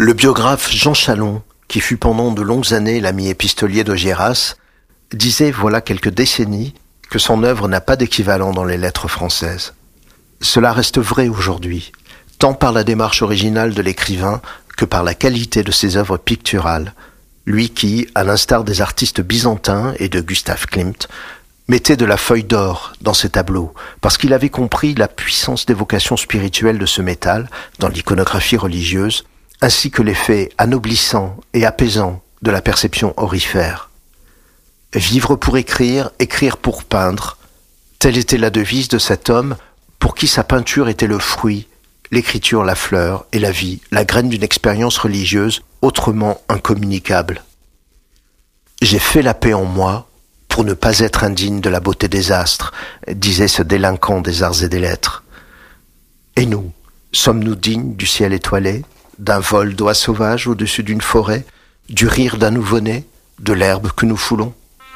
Le biographe Jean Chalon, qui fut pendant de longues années l'ami épistolier d'Augiéras, disait voilà quelques décennies que son œuvre n'a pas d'équivalent dans les lettres françaises. Cela reste vrai aujourd'hui, tant par la démarche originale de l'écrivain que par la qualité de ses œuvres picturales, lui qui, à l'instar des artistes byzantins et de Gustav Klimt, mettait de la feuille d'or dans ses tableaux, parce qu'il avait compris la puissance d'évocation spirituelle de ce métal dans l'iconographie religieuse, ainsi que l'effet anoblissant et apaisant de la perception aurifère. Vivre pour écrire, écrire pour peindre, telle était la devise de cet homme pour qui sa peinture était le fruit, l'écriture la fleur et la vie, la graine d'une expérience religieuse autrement incommunicable. J'ai fait la paix en moi pour ne pas être indigne de la beauté des astres, disait ce délinquant des arts et des lettres. Et nous, sommes-nous dignes du ciel étoilé, d'un vol d'oies sauvages au-dessus d'une forêt, du rire d'un nouveau-né, de l'herbe que nous foulons?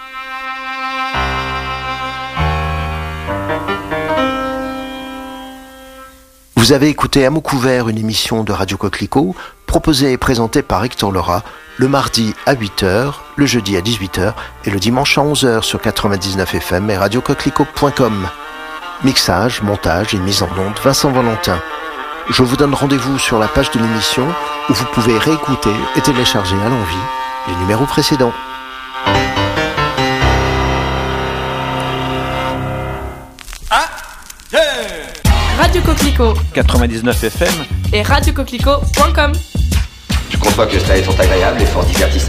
Vous avez écouté à mots couverts une émission de Radio Coquelicot, proposée et présentée par Hector Lora, le mardi à 8h, le jeudi à 18h et le dimanche à 11h sur 99 FM et radiocoquelicot.com. Mixage, montage et mise en onde, Vincent Valentin. Je vous donne rendez-vous sur la page de l'émission où vous pouvez réécouter et télécharger à l'envie les numéros précédents. Radio Coquelicot 99 FM et radiocoquelicot.com. Je conçois que cela est fort agréable et fort divertissant.